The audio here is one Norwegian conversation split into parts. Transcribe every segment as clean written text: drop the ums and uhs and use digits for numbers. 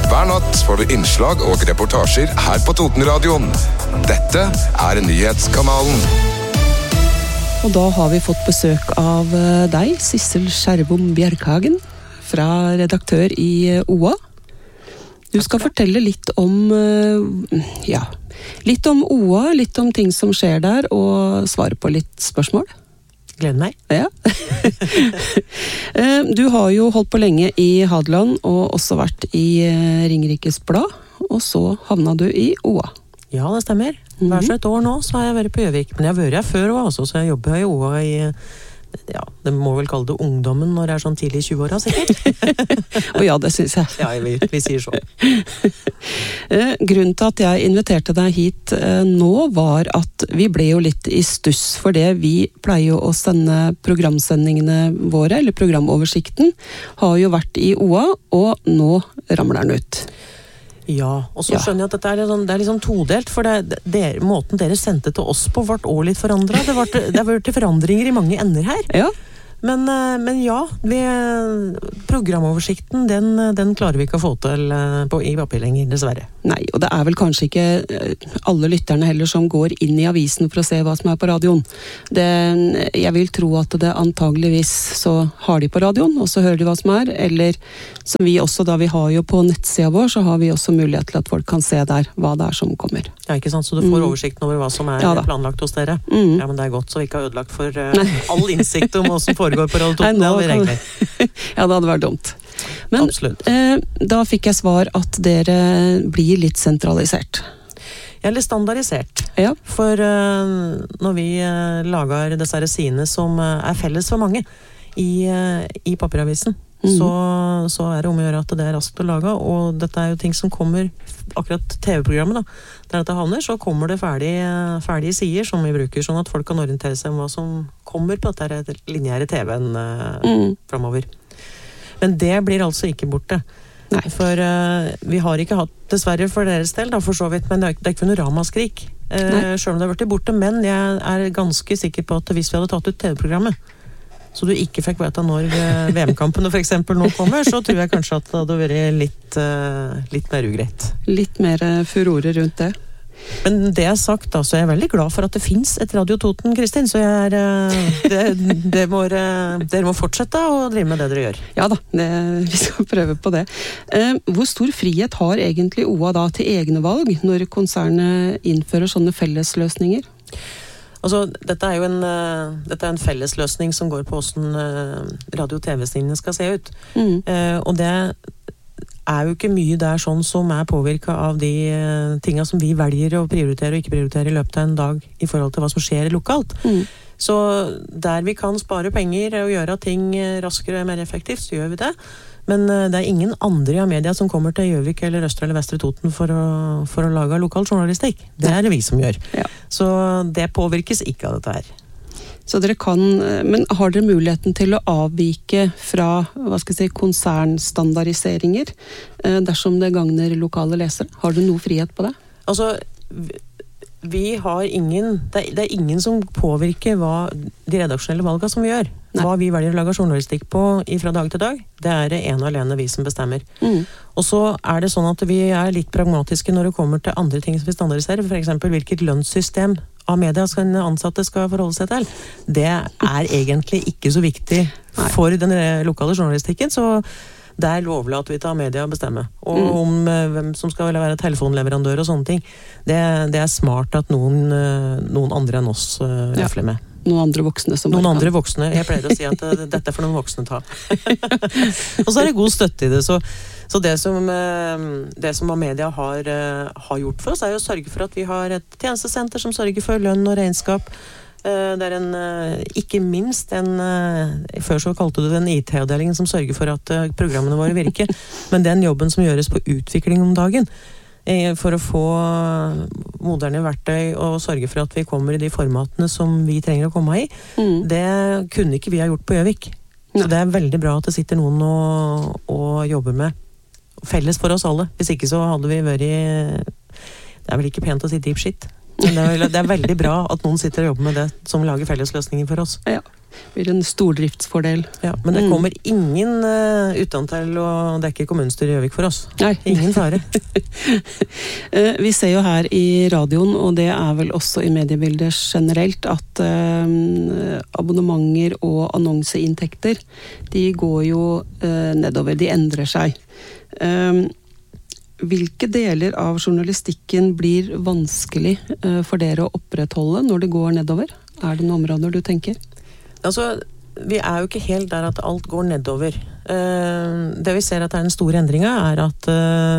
Hver natt får du innslag og reportasjer her på Totenradioen. Dette nyhetskanalen. Og da har vi fått besøk av deg, Sissel Skjervom Bjerkhagen, fra redaktør i OA. Du skal fortelle litt om, litt om OA, litt om ting som skjer der, og svare på litt spørsmål. Gleder meg. Ja. Du har jo holdt på lenge i Hadeland, og også vært i Ringerikes Blad, og så havna du i OA. Ja, det stemmer. Hver så et år nå, så har jeg vært på Gjøvik. Men jeg har vært her før også, så jeg jobber i OA i, det må vel kalle det ungdommen når det er sånn tidlig i 20-åra, sikkert. Og ja, det synes jeg. Ja, vi sier så. Grunnen til at jeg inviterte deg hit nå var at vi ble jo litt i stuss, for det vi pleier jo å sende programsendingene våre, eller programoversikten, har jo vært i OA, og nå ramler den ut. Ja, og så skjønner jeg at det er liksom todelt, for måten dere sendte til oss på ble også litt forandret. Det har vært forandringer i mange ender her. Ja. Men ja, programoversikten, den klarer vi ikke å få til i papir lenger, dessverre. Nei, og det er vel kanskje ikke alle lytterne heller som går inn i avisen for å se hva som er på radioen. Jeg vil tro at det antageligvis så har de på radioen, og så hører de hva som er, eller som vi også, da vi har jo på nettsida vår, så har vi også mulighet til at folk kan se der hva det er som kommer. Ja, ikke sant? Så du får oversikten over hva som er planlagt hos dere? Ja, men det er godt, så vi ikke har ødelagt for all innsikt om hva som foregår på Radio Toten. Ja, det hadde vært dumt. Men absolutt. Da fikk jeg svar at dere blir litt sentralisert. Eller standardisert. Ja. For når vi lager disse sidene som er felles for mange i papiravisen, så er det om å gjøre at det er raskt å lage, og dette er jo ting som kommer, akkurat TV-programmet da, der dette havner, så kommer det ferdige sider som vi bruker, sånn at folk kan orientere seg om hva som kommer på dette lineære TV-en fremover. Men det blir altså ikke borte. Nei. For vi har ikke hatt, dessverre for deres del, da, for så vidt, men det er ikke noe ramaskrik. Selv om det har vært borte, men jeg er ganske sikker på at hvis vi hadde tatt ut TV-programmet, så du ikke fikk vite når VM-kampene for eksempel nå kommer, så tror jeg kanskje at det hadde vært litt mer ugreit. Litt mer furore rundt det. Men det er sagt da, så er jeg veldig glad for at det finnes et Radio Toten, Kristin, så dere må fortsette å drive med det dere gjør. Ja da, vi skal prøve på det. Hvor stor frihet har egentlig OA da til egne valg når konsernet innfører sånne fellesløsninger? Altså, dette er jo en fellesløsning som går på hvordan radio- og TV-sendingene skal se ut. Og det er jo ikke mye der sånn som er påvirket av de tingene som vi velger å prioritere og ikke prioritere i løpet av en dag i forhold til hva som skjer lokalt. Så der vi kan spare penger og gjøre ting raskere og mer effektivt, så gjør vi det. Men det er ingen andre av media som kommer til Gjøvik eller Østre eller Vestre Toten for å lage lokal journalistikk. Det er det vi som gjør. Ja. Så det påvirkes ikke av dette her. Så dere kan, men har dere muligheten til å avvike fra, konsernstandardiseringer dersom det gagner lokale lesere? Har du noe frihet på det? Altså, vi har det er ingen som påvirker de redaksjonelle valgene som vi gjør. Nei. Hva vi velger å lage journalistikk på fra dag til dag, det er det ene og alene vi som bestemmer. Og så er det sånn at vi er litt pragmatiske når det kommer til andre ting som vi standardiserer, for eksempel hvilket lønnssystem av media ansatte skal forholde seg til. Det er egentlig ikke så viktig for den lokale journalistikken, så der overlater vi til media å bestemme. Og om hvem som skal være telefonleverandør og sånne ting, det er smart at noen andre enn oss røfler med. Noen andre voksne som Noen andre voksne. Jeg pleier å si at dette er for noen voksne ta. Og så er det god støtte i det. Så det som media har gjort for oss, er å sørge for at vi har et tjenestesenter som sørger for lønn og regnskap. Det er ikke minst før så kalte du det en IT-avdelingen som sørger for at programmene våre virker, men den jobben som gjøres på utvikling om dagen, for å få moderne verktøy og sørge for at vi kommer i de formatene som vi trenger å komme i, det kunne ikke vi ha gjort på Gjøvik. Så det er veldig bra at det sitter noen og jobber med felles for oss alle. Hvis ikke så hadde vi vært det er vel ikke pent å si deep shit. Men det er veldig bra at noen sitter og jobber med det som lager fellesløsninger for oss. Ja. blir en stordriftsfordel. Ja, men det kommer ingen utentil å dekke kommunestyret i Gjøvik for oss. Nei. Ingen fare. Vi ser jo her i radioen, og det er vel også i mediebildet generelt, at abonnementer og annonseinntekter, de går jo nedover, de endrer seg. Hvilke deler av journalistikken blir vanskelig for dere å opprettholde når det går nedover? Er det noen områder du tenker? Altså, vi er jo ikke helt der at alt går nedover. Det vi ser at er den store endringen er at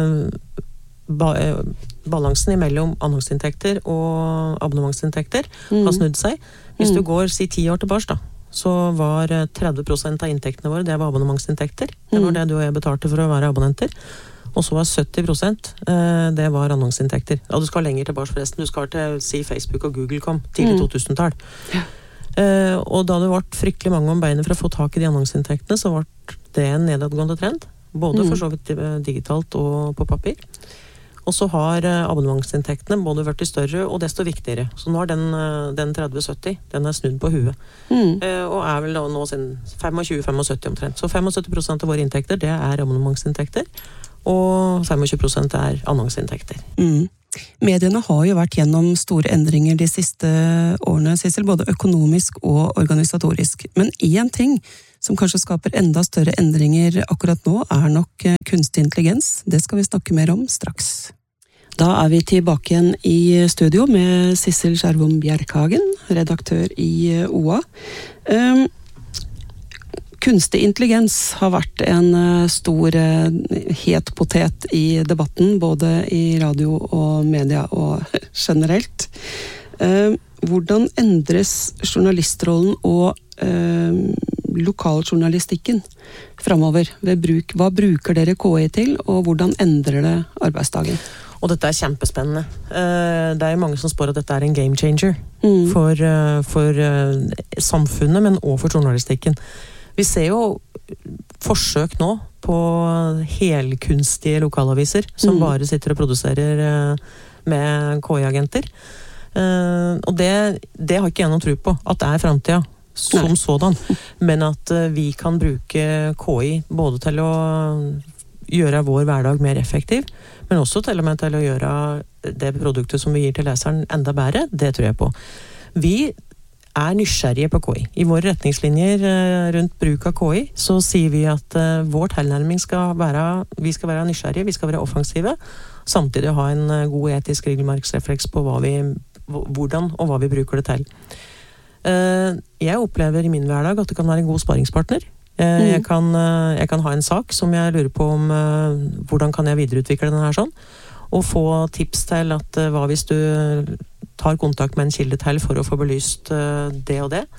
balansen mellom annonseinntekter og abonnementsinntekter har snudd seg. Hvis du går, si 10 år tilbake da, så var 30% av inntektene våre, det var abonnementsinntekter. Det var det du og jeg betalte for å være abonnenter. Og så var 70% det var annonseinntekter. Ja, du skal lenger tilbake forresten. Du skal til si Facebook og Google kom tidlig 2000-tall. Ja. Og da det ble fryktelig mange om beinet for å få tak i de annonseinntektene, så ble det en nedadgående trend. Både for så vidt digitalt og på papir. Og så har abonnementsinntektene både vært større og desto viktigere. Så nå er den 30-70, den er snudd på huet. Og er vel nå sin 25-75 omtrent. Så 75% av våre inntekter, det er abonnementsinntekter. Og 25% er annonseinntekter. Mediene har jo vært gjennom store endringer de siste årene, Sissel, både økonomisk og organisatorisk. Men en ting som kanskje skaper enda større endringer akkurat nå, er nok kunstig intelligens. Det skal vi snakke mer om straks. Da er vi tilbake igjen i studio med Sissel Skjervom Bjerkhagen, redaktør i OA. Kunstig intelligens har vært en stor het potet i debatten, både i radio og media og generelt. Hvordan endres journalistrollen og lokaljournalistikken fremover ved bruk? Hva bruker dere KI til, og hvordan endrer det arbeidsdagen? Og dette er kjempespennende. Det er jo mange som spår at dette er en game changer for samfunnet, men også for journalistikken. Vi ser jo forsøk nå på helkunstige lokalaviser som bare sitter og produserer med KI-agenter. Og det har ikke jeg noen tro på, at det er fremtiden som sådan. Men at vi kan bruke KI både til å gjøre vår hverdag mer effektiv, men også til og med til å gjøre det produktet som vi gir til leseren enda bedre, det tror jeg på. Vi er nysgjerrige på KI. I våre retningslinjer rundt bruk av KI, så sier vi at vår tilnærming skal være, vi skal være nysgjerrige, vi skal være offensive, samtidig ha en god etisk regelmarksrefleks på hvordan og hva vi bruker det til. Jeg opplever i min hverdag at det kan være en god sparingspartner. Jeg kan ha en sak som jeg lurer på om hvordan kan jeg videreutvikle den her sånn, og få tips til at hva hvis du tar kontakt med en kilde til for å få belyst det og det.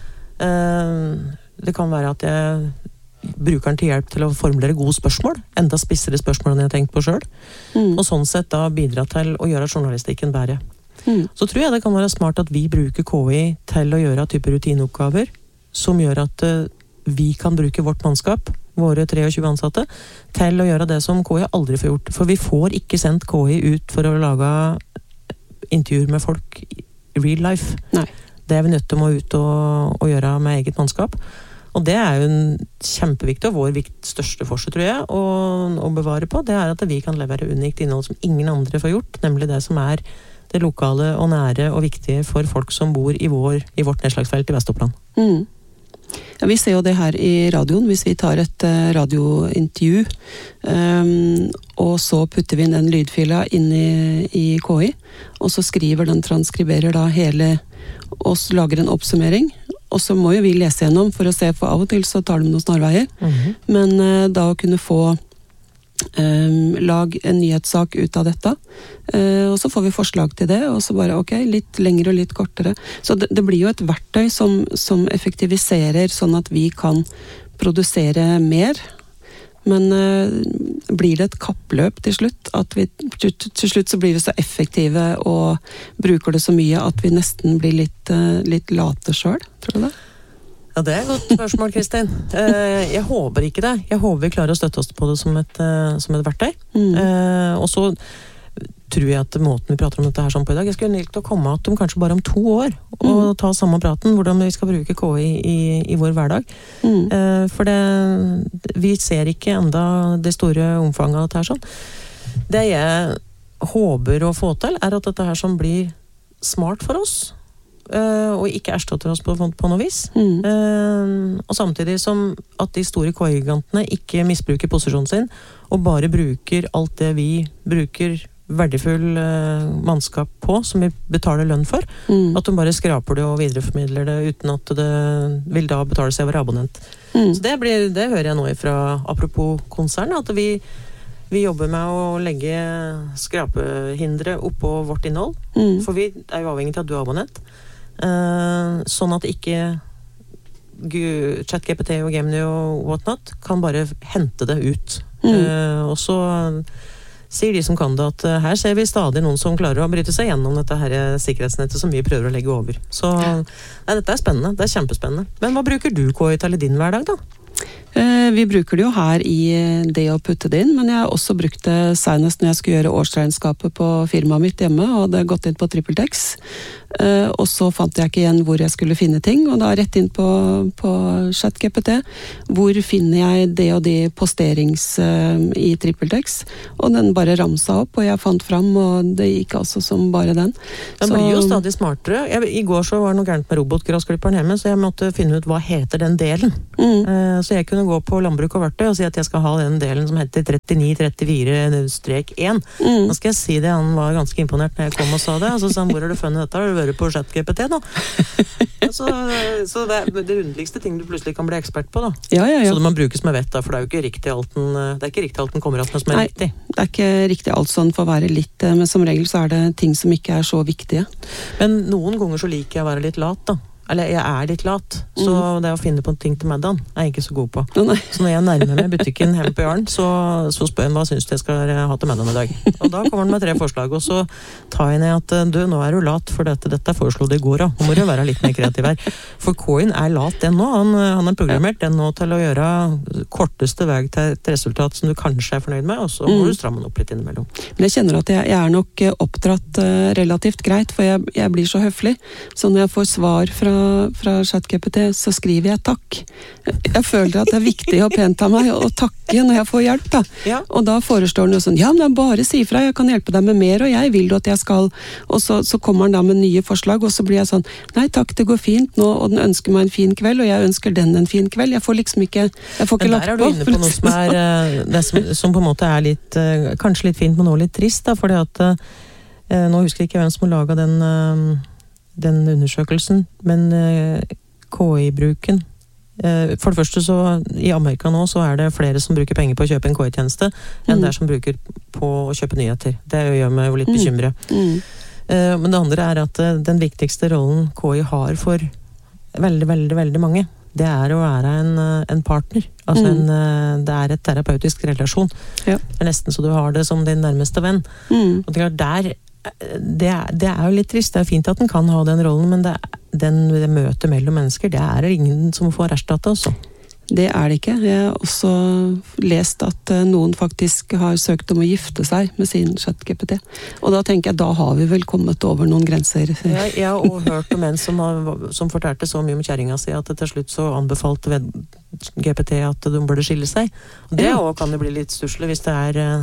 Det kan være at jeg bruker den til hjelp til å formulere gode spørsmål, enda spissere spørsmål enn jeg har tenkt på selv, og sånn sett da bidra til å gjøre journalistikken bedre. Så tror jeg det kan være smart at vi bruker KI til å gjøre type rutineoppgaver som gjør at vi kan bruke vårt mannskap, våre 23 ansatte, til å gjøre det som KI aldri får gjort. For vi får ikke sendt KI ut for å lage intervjuer med folk i real life. Nei. Det er vi nødt til å ut og gjøre med eget mannskap. Og det er jo kjempeviktig, og vår største forskjell, tror jeg, å bevare på, det er at vi kan levere unikt innhold som ingen andre får gjort, nemlig det som er det lokale og nære og viktige for folk som bor i vårt nedslagsfelt i Vest-Oppland. Ja, vi ser jo det her i radioen, hvis vi tar et radiointervju, og så putter vi inn den lydfila inn i KI, og så transkriberer da hele, og lager en oppsummering, og så må jo vi lese gjennom for å se, for av og til så tar de noen snarveier, men da å kunne få lag en nyhetssak ut av dette, og så får vi forslag til det, og så bare ok, litt lengre og litt kortere. Så det blir jo et verktøy som effektiviserer sånn at vi kan produsere mer, men blir det et kappløp til slutt? At vi til slutt så blir vi så effektive og bruker det så mye at vi nesten blir litt late selv, tror du det? Ja, det er et godt spørsmål, Kristin. Jeg håper ikke det. Jeg håper vi klarer å støtte oss på det som et verktøy. Og så tror jeg at måten vi prater om dette her sånn på i dag, jeg skulle likt å komme at de kanskje bare om 2 år og ta samme praten, hvordan vi skal bruke KI i vår hverdag. For vi ser ikke enda det store omfanget av dette her sånn. Det jeg håper å få til er at dette her som blir smart for oss, og ikke erstatter oss på noe vis. Og samtidig som at de store KI-gigantene ikke misbruker posisjonen sin, og bare bruker alt det vi bruker verdifull mannskap på, som vi betaler lønn for, at de bare skraper det og videreformidler det uten at det vil da betale seg å være abonnent. Så det hører jeg nå ifra, apropos konsern, at vi jobber med å legge skrapehindre oppå vårt innhold, for vi er jo avhengig av at du er abonnent, sånn at ikke ChatGPT og Gemini og whatnot kan bare hente det ut. Og så sier de som kan det at her ser vi stadig noen som klarer å bryte seg gjennom dette her sikkerhetsnettet som vi prøver å legge over. Så dette er spennende, det er kjempespennende. Men hva bruker du KI til i din hverdag da? Vi bruker det jo her i det å putte det inn, men jeg har også brukt det senest når jeg skulle gjøre årsregnskapet på firmaet mitt hjemme, og hadde gått inn på TrippelTex. Og så fant jeg ikke igjen hvor jeg skulle finne ting, og da rett inn på ChatGPT. Hvor finner jeg det og det posterings i TrippelTex? Og den bare ramsa opp, og jeg fant fram, og det gikk altså som bare den. Den blir jo stadig smartere. I går så var det noe gærent med robotgrasklipperen hjemme, så jeg måtte finne ut hva heter den delen. Så jeg kunne gå på landbruk og verktøy og si at jeg skal ha den delen som heter 3934-1. Nå skal jeg si det, han var ganske imponert når jeg kom og sa det, og så sa han, hvor har du funnet dette? Har du vært på ChatGPT nå? Så det er det underligste ting du plutselig kan bli ekspert på da. Ja. Så det må brukes med vett da, for det er jo ikke riktig alt den kommer opp med som er riktig. Nei, det er ikke riktig alt sånn for å være litt, men som regel så er det ting som ikke er så viktige. Men noen ganger så liker jeg å være litt lat da. Eller jeg er litt lat, så det å finne på ting til middagen er jeg ikke så god på. Så når jeg nærmer meg butikken hjemme på Jarn, så spør jeg hva synes du jeg skal ha til middagen i dag. Og da kommer han med 3 forslag, og så tar jeg ned at du, nå er du lat, for dette foreslo det i går da. Nå må du være litt mer kreativ her. For Coin er lat den nå, han er programmert den nå til å gjøre korteste vei til et resultat som du kanskje er fornøyd med, og så må du stramme den opp litt innimellom. Men jeg kjenner at jeg er nok oppdratt relativt greit, for jeg blir så høflig. Så når jeg får svar fra ChatGPT, så skriver jeg takk. Jeg føler at det er viktig og pent av meg å takke når jeg får hjelp da. Ja. Og da forestår den jo sånn, ja, men bare si fra, jeg kan hjelpe deg med mer, og jeg vil du at jeg skal, og så kommer den da med nye forslag, og så blir jeg sånn, nei takk, det går fint nå, og den ønsker meg en fin kveld, og jeg ønsker den en fin kveld. Jeg får liksom ikke, jeg får ikke lagt på. Men der er du inne på noe som er, det som på en måte er litt, kanskje litt fint, men også litt trist da, fordi at, nå husker jeg ikke hvem som har laget den undersøkelsen, men KI-bruken for det første så i Amerika nå så er det flere som bruker penger på å kjøpe en KI-tjeneste enn det som bruker på å kjøpe nyheter. Det gjør meg jo litt bekymret. Men det andre er at den viktigste rollen KI har for veldig, veldig, veldig mange, det er å være en partner. Altså det er et terapeutisk relasjon. Ja. Det er nesten så du har det som din nærmeste venn. Og det er der det er jo litt trist, det er fint at den kan ha den rollen, men det møtet mellom mennesker, det er ingen som får erstattet også. Det er det ikke. Jeg har også lest at noen faktisk har søkt om å gifte seg med sin ChatGPT. Og da tenker jeg, da har vi vel kommet over noen grenser. Jeg har også hørt om en som fortalte så mye om kjæringa si at til slutt så anbefalte GPT at de burde skille seg. Og det også kan det bli litt stusselig hvis det er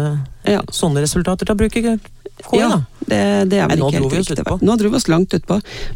sånne resultater til å bruke KI da. Det er vel ikke helt riktig. Nå dro vi oss langt utpå.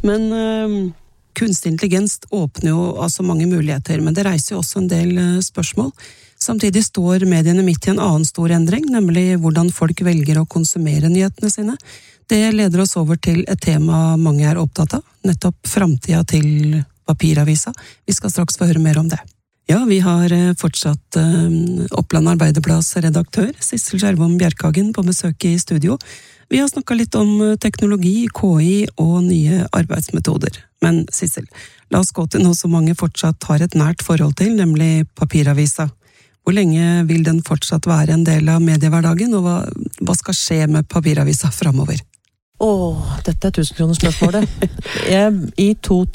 Men kunstig intelligens åpner jo altså mange muligheter, men det reiser jo også en del spørsmål. Samtidig står mediene midt i en annen stor endring, nemlig hvordan folk velger å konsumere nyhetene sine. Det leder oss over til et tema mange er opptatt av, nettopp framtida til papiravisa. Vi skal straks få høre mer om det. Ja, vi har fortsatt Oppland Arbeiderblads redaktør, Sissel Skjervom Bjerkhagen, på besøk i studio. Vi har snakket litt om teknologi, KI og nye arbeidsmetoder. Men Sissel, la oss gå til noe som mange fortsatt har et nært forhold til, nemlig papiravisa. Hvor lenge vil den fortsatt være en del av mediehverdagen, og hva skal skje med papiravisa fremover? Dette er 1000-kronersspørsmålet. I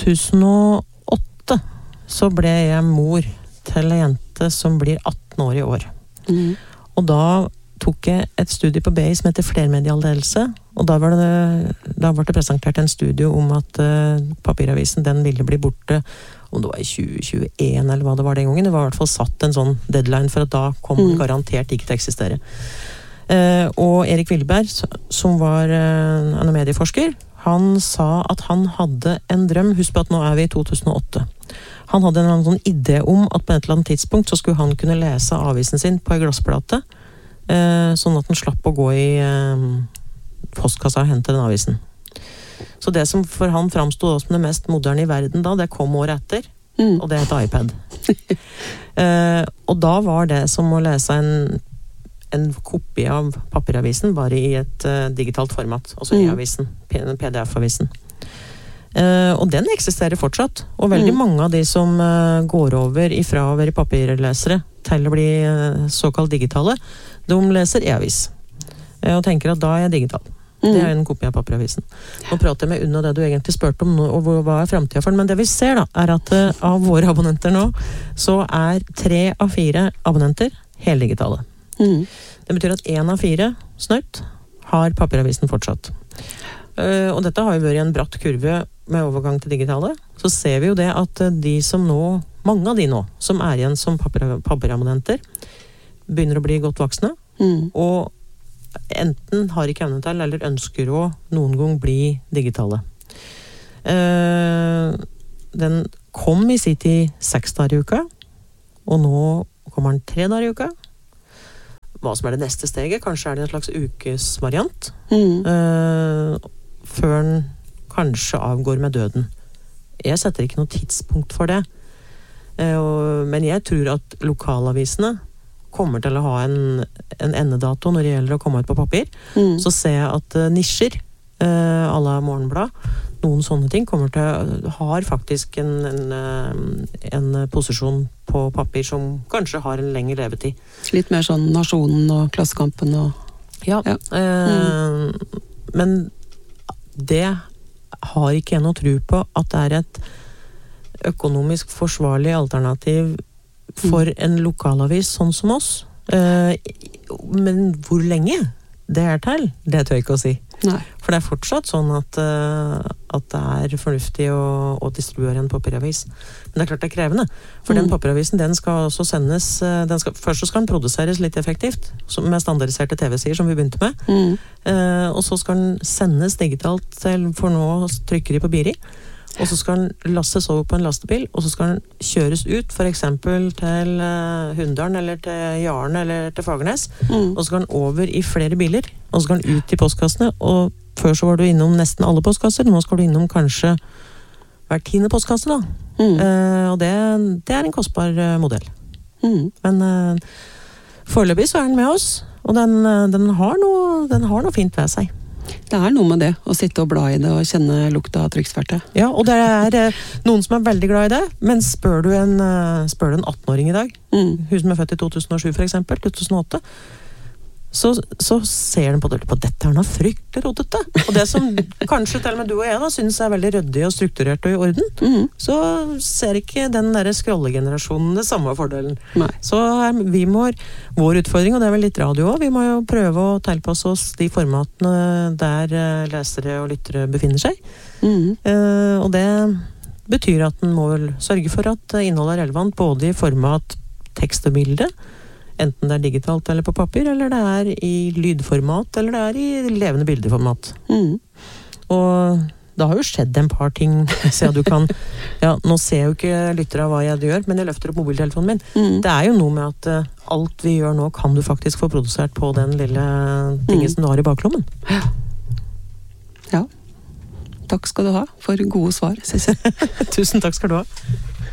2008 så ble jeg mor til en jente som blir 18 år i år. Og da tok jeg et studie på BI som heter flermedialledelse, og da ble det presentert en studie om at papiravisen den ville bli borte, om det var i 2021 eller hva det var den gangen. Det var i hvert fall satt en sånn deadline for at da kom den garantert ikke til å eksistere. Og Erik Willeberg, som var en medieforsker, han sa at han hadde en drøm. Husk på at nå vi i 2008. Han hadde en sånn idé om at på et eller annet tidspunkt så skulle han kunne lese avisen sin på en glassplate, sånn at han slapp å gå i postkassa og hente den avisen. Så det som for han framstod som det mest moderne i verden da, det kom året etter, og det het iPad. Og da var det som å lese en kopi av papiravisen, bare i et digitalt format, altså e-avisen, PDF-avisen. Og den eksisterer fortsatt, og veldig mange av de som går over ifra å være papirlesere til å bli såkalt digitale, de leser e-avis, og tenker at da jeg digital. Det en kopi av papiravisen. Nå prater jeg med unna det du egentlig spørte om, og hva fremtiden for, men det vi ser da, at av våre abonnenter nå, så 3 av 4 abonnenter heldigitale. Det betyr at 1 av 4 snøyt har papiravisen fortsatt. Og dette har jo vært en bratt kurve med overgang til digitale. Så ser vi jo det at de som nå, mange av de nå, som igjen som papirabonnenter, begynner å bli godt voksne, og enten har ikke evne til, eller ønsker å noen gang bli digitale. Den kom i sin tid 6 dager i uka, og nå kommer den 3 dager i uka. Hva som det neste steget, kanskje det en slags ukesvariant, før den kanskje avgår med døden. Jeg setter ikke noe tidspunkt for det, men jeg tror at lokalavisene kommer til å ha en endedato når det gjelder å komme ut på papir. Så ser jeg at nisjer, à la Morgenblad, noen sånne ting har faktisk en posisjon på papir som kanskje har en lengre levetid. Litt mer sånn Nasjonen og Klassekampen og... Ja. Men det har ikke jeg noe tro på at det et økonomisk forsvarlig alternativ for en lokalavis sånn som oss. Men hvor lenge det til, det tør jeg ikke å si. Nei. For det fortsatt sånn at det fornuftig å distribuere en papiravis. Men det klart det krevende. For den papiravisen, den skal også sendes, først så skal den produseres litt effektivt, med standardiserte TV-sider som vi begynte med. Og så skal den sendes digitalt for nå trykker de på Biri. Og så skal den lastes over på en lastebil, og så skal den kjøres ut, for eksempel til Hunndalen, eller til Jaren, eller til Fagernes. Og så skal den over i flere biler, og så skal den ut i postkassene, og før så var du innom nesten alle postkasser, nå skal du innom kanskje hver 10. postkasse da. Og det en kostbar modell. Men foreløpig så den med oss, og den har noe fint ved seg. Det noe med det, å sitte og bla i det og kjenne lukta av trykksverte. Ja, og det noen som veldig glad i det, men spør du en 18-åring i dag, hun som født i 2007 for eksempel, 2008, så ser den på dette noe fryktelig rodete. Og det som kanskje til og med du og jeg da synes veldig ryddig og strukturert og i orden, så ser ikke den der scrollegenerasjonen det samme fordelen. Nei. Så vår utfordring, og det vel litt radio også, vi må jo prøve å tilpasse oss de formatene der lesere og lyttere befinner seg. Og det betyr at den må vel sørge for at innholdet relevant både i format tekst og bilde, enten det digitalt eller på papir, eller det i lydformat, eller det i levende bildeformat. Og det har jo skjedd en par ting, så du kan, nå ser jo ikke lyttere av hva jeg gjør, men jeg løfter opp mobiltelefonen min. Det jo noe med at alt vi gjør nå, kan du faktisk få produsert på den lille tingen som du har i baklommen. Ja. Takk skal du ha for gode svar, synes jeg. Tusen takk skal du ha.